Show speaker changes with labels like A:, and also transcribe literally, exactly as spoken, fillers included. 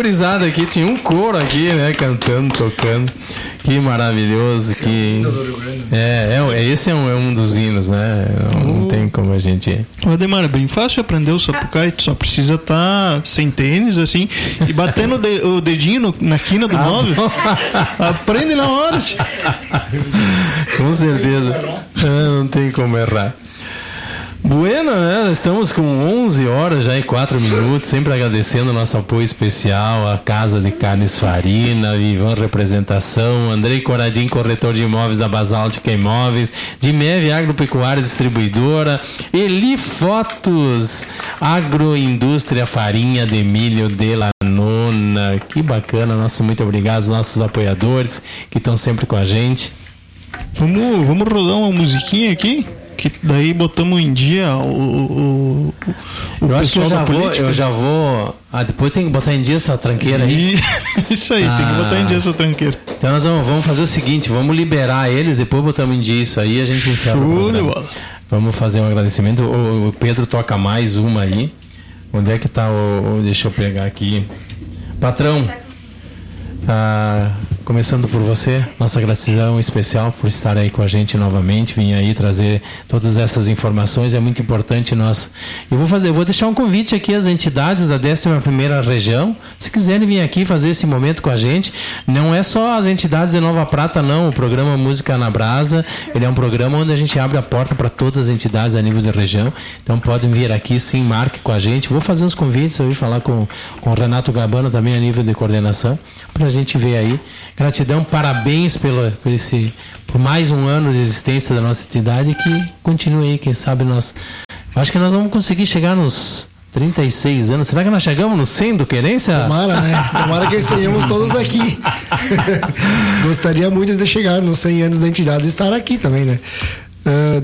A: gurizada aqui, tinha um coro aqui, né? Cantando, tocando. Que maravilhoso. Que... É, é, esse é um, é um dos hinos, né? Não oh. tem como a gente...
B: Ô, Ademar, é bem fácil aprender o Sapucaí. Tu só precisa estar tá sem tênis, assim, e batendo de, o dedinho no, na quina do ah, móvel. Aprende na hora.
A: Com certeza. Ah, não tem como errar. Bueno, né? Estamos com onze horas já e quatro minutos, sempre agradecendo o nosso apoio especial à Casa de Carnes Farina, Vivan Representação, Andrei Coradim, corretor de imóveis da Basáltica Imóveis, de Mev Agropecuária Distribuidora, Eli Fotos, Agroindústria Farinha de Milho de Lanona. Que bacana, nosso muito obrigado aos nossos apoiadores que estão sempre com a gente.
B: Vamos, vamos rodar uma musiquinha aqui? Que daí botamos em dia o, o, o
A: eu acho que eu já vou, eu já vou. Ah, depois tem que botar em dia essa tranqueira aí.
B: Isso aí, ah, tem que botar em dia essa tranqueira.
A: Então nós vamos, vamos fazer o seguinte, vamos liberar eles, depois botamos em dia isso aí e a gente encerra.
B: Show de bola.
A: Vamos fazer um agradecimento. O, o Pedro toca mais uma aí. Onde é que tá o. o deixa eu pegar aqui. Patrão. Ah, começando por você, nossa gratidão especial por estar aí com a gente novamente, vim aí trazer todas essas informações, é muito importante nós. Eu vou fazer, eu vou deixar um convite aqui às entidades da décima primeira região, se quiserem vir aqui fazer esse momento com a gente, não é só as entidades de Nova Prata não, o programa Música na Brasa, ele é um programa onde a gente abre a porta para todas as entidades a nível da região, então podem vir aqui sim, marque com a gente, vou fazer uns convites, eu vou falar com, com o Renato Gabana também a nível de coordenação, para a gente ver aí. Gratidão, parabéns pelo, por, esse, por mais um ano de existência da nossa entidade e que continue aí, quem sabe nós... Acho que nós vamos conseguir chegar nos trinta e seis anos. Será que nós chegamos no cem do Querência?
C: Tomara, né? Tomara que estejamos todos aqui. Gostaria muito de chegar nos cem anos da entidade e estar aqui também, né? Uh,